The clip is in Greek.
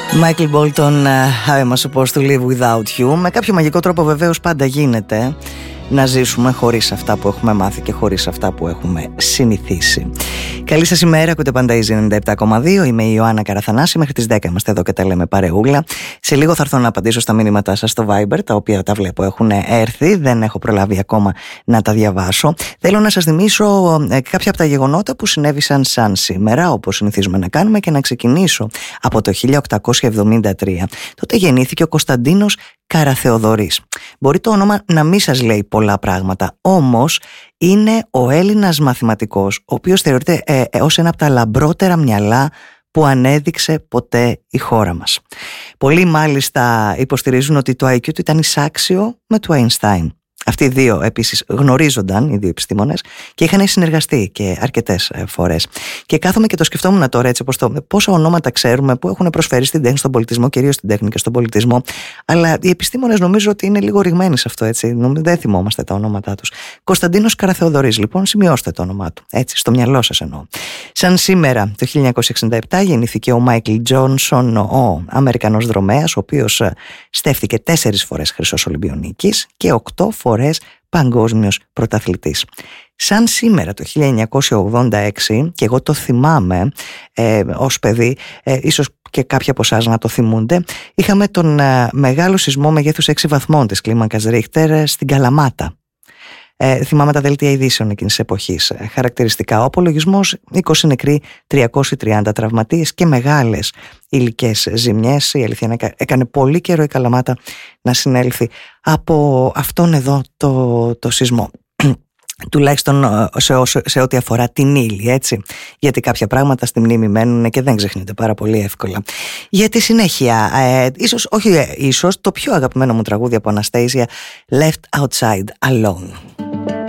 Michael Bolton, How am I supposed to live without you? Με κάποιο μαγικό τρόπο βεβαίως πάντα γίνεται να ζήσουμε χωρίς αυτά που έχουμε μάθει και χωρίς αυτά που έχουμε συνηθίσει. Καλή σας ημέρα, ακούτε πάντα Easy 97,2. Είμαι η Ιωάννα Καραθανάση, μέχρι τις 10 είμαστε εδώ και τα λέμε παρεούλα. Σε λίγο θα έρθω να απαντήσω στα μηνύματά σας στο Viber, τα οποία τα βλέπω έχουν έρθει, δεν έχω προλάβει ακόμα να τα διαβάσω. Θέλω να σας θυμίσω κάποια από τα γεγονότα που συνέβησαν σαν σήμερα, όπως συνηθίζουμε να κάνουμε, και να ξεκινήσω από το 1873. Τότε γεννήθηκε ο Κωνσταντίνος Καραθεοδωρής. Μπορεί το όνομα να μην σας λέει πολλά πράγματα, όμως είναι ο Έλληνας μαθηματικός, ο οποίος θεωρείται ως ένα από τα λαμπρότερα μυαλά που ανέδειξε ποτέ η χώρα μας. Πολλοί μάλιστα υποστηρίζουν ότι το IQ του ήταν εισάξιο με του Einstein. Αυτοί οι δύο επίσης γνωρίζονταν, οι δύο επιστήμονες, και είχαν συνεργαστεί και αρκετές φορές. Και κάθομαι και το σκεφτόμουν τώρα έτσι, πόσα ονόματα ξέρουμε που έχουν προσφέρει στην τέχνη, στον πολιτισμό, κυρίως στην τέχνη και στον πολιτισμό. Αλλά οι επιστήμονες νομίζω ότι είναι λίγο ρηγμένοι σε αυτό, έτσι. Δεν θυμόμαστε τα ονόματά τους. Κωνσταντίνος Καραθεοδωρής, λοιπόν, σημειώστε το όνομά του. Έτσι, στο μυαλό σας εννοώ. Σαν σήμερα, το 1967, γεννήθηκε ο Μάικλ Τζόνσον, ο Αμερικανός δρομέας, ο οποίος στέφθηκε 4 φορές χρυσός Ολυμπιονίκης και 8 φορές παγκόσμιος πρωταθλητής. Σαν σήμερα το 1986, και εγώ το θυμάμαι ως παιδί, ίσως και κάποιοι από εσάς να το θυμούνται, είχαμε τον μεγάλο σεισμό μεγέθους 6 βαθμών της κλίμακας Ρίχτερ στην Καλαμάτα. Θυμάμαι τα δελτία ειδήσεων εκείνης της εποχής. Χαρακτηριστικά ο απολογισμός: 20 νεκροί, 330 τραυματίες και μεγάλες υλικές ζημιές. Η αλήθεια είναι έκανε πολύ καιρό η Καλαμάτα να συνέλθει από αυτόν εδώ το σεισμό. Τουλάχιστον σε ό,τι αφορά την ύλη, έτσι. Γιατί κάποια πράγματα στη μνήμη μένουν και δεν ξεχνιούνται πάρα πολύ εύκολα. Για τη συνέχεια, ίσως το πιο αγαπημένο μου τραγούδι από Αναστέζια, Left Outside Alone.